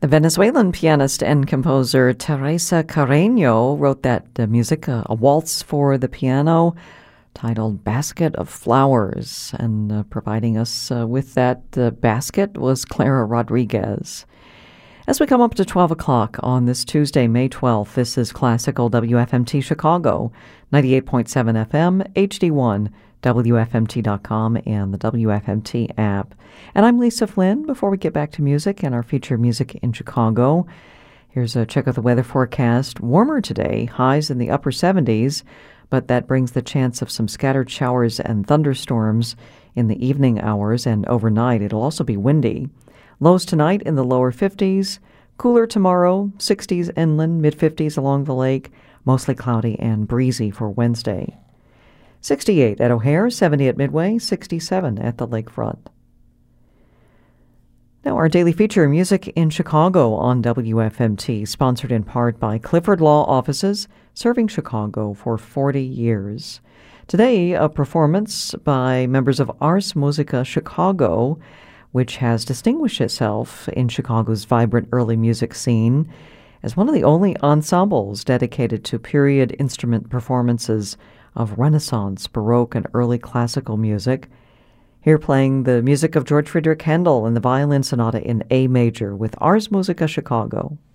The Venezuelan pianist and composer Teresa Carreño wrote that music, a waltz for the piano, titled Basket of Flowers. And providing us with that basket was Clara Rodriguez. As we come up to 12 o'clock on this Tuesday, May 12th, this is Classical WFMT Chicago, 98.7 FM, HD1, WFMT.com, and the WFMT app. And I'm Lisa Flynn. Before we get back to music and our feature Music in Chicago, here's a check of the weather forecast. Warmer today, highs in the upper 70s, but that brings the chance of some scattered showers and thunderstorms in the evening hours, and overnight it'll also be windy. Lows tonight in the lower 50s, cooler tomorrow, 60s inland, mid-50s along the lake, mostly cloudy and breezy for Wednesday. 68 at O'Hare, 70 at Midway, 67 at the lakefront. Now our daily feature, Music in Chicago on WFMT, sponsored in part by Clifford Law Offices, serving Chicago for 40 years. Today, a performance by members of Ars Musica Chicago, which has distinguished itself in Chicago's vibrant early music scene as one of the only ensembles dedicated to period instrument performances of Renaissance, Baroque, and early classical music. Here playing the music of George Friedrich Handel and the Violin Sonata in A major with Ars Musica Chicago.